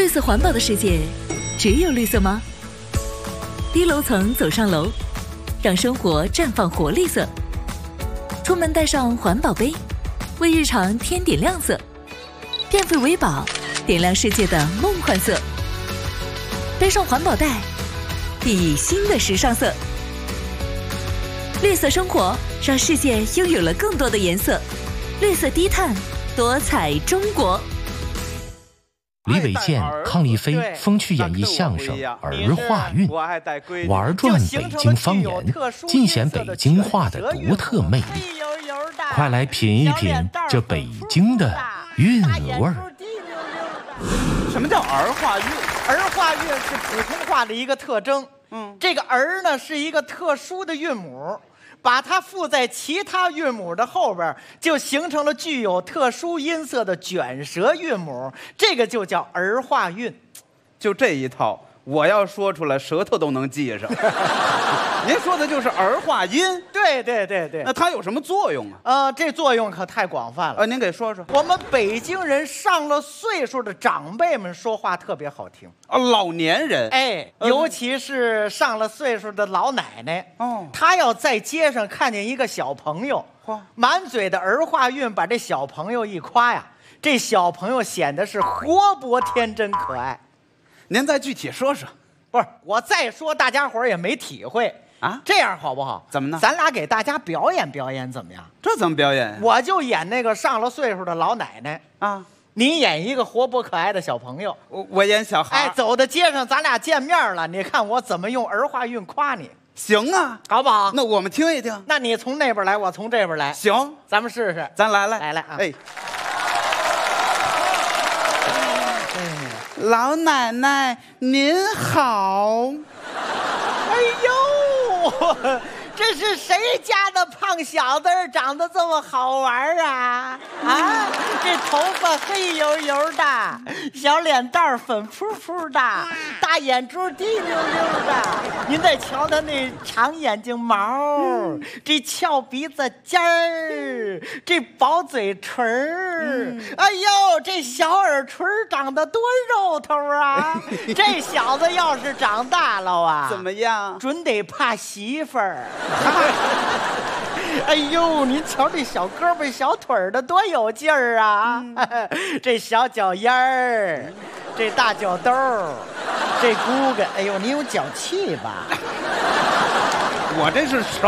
色环保的世界，只有绿色吗？低楼层走上楼，让生活绽放活力色。出门带上环保杯，为日常添点亮色。变废为宝，点亮世界的梦幻色。背上环保袋，熠熠新的时尚色。绿色生活，让世界拥有了更多的颜色。绿色低碳，多彩中国。 李伟健、康丽飞风趣演绎相声《儿化韵》，玩转北京方言，尽显北京话的独特魅力。快来品一品这北京的韵味儿。 什么叫儿化韵？ 儿化韵是普通话的一个特征。这个儿呢是一个特殊的韵母。把它附在其他韵母的后边，就形成了具有特殊音色的卷舌韵母，这个就叫儿化韵。 就这一套，我要说出来，舌头都能记上。您说的就是儿化音？ 对对对对。 那它有什么作用啊？ 这作用可太广泛了。 您给说说。 我们北京人上了岁数的长辈们说话特别好听。 老年人。 尤其是上了岁数的老奶奶。她要在街上看见一个小朋友，满嘴的儿化韵，把这小朋友一夸呀，这小朋友显得是活泼天真可爱。 您再具体说说。 不是，我再说大家伙儿也没体会啊。这样好不好？ 怎么呢？ 咱俩给大家表演表演，怎么样？ 这怎么表演？ 我就演那个上了岁数的老奶奶啊，你演一个活泼可爱的小朋友， 我演小孩。 走到街上，咱俩见面了，你看我怎么用儿化韵夸你？ 行啊， 好不好？ 那我们听一听。 那你从那边来，我从这边来。 行， 咱们试试。 咱来啊！ 老奶奶您好。 哎呦，这是谁家的胖小子长得这么好玩啊？这头发黑油油的，小脸蛋粉扑扑的，大眼珠滴溜溜的。您再瞧他那长眼睛毛，这翘鼻子尖儿，这薄嘴唇儿，哎呦，这小耳垂长得多肉头啊！这小子要是长大了啊， 怎么样？ 准得怕媳妇儿。哎呦，您瞧这小胳膊小腿儿的多有劲儿啊！这小脚丫儿，这大脚兜儿，这骨骼，哎呦，你有脚气吧？ 我这是手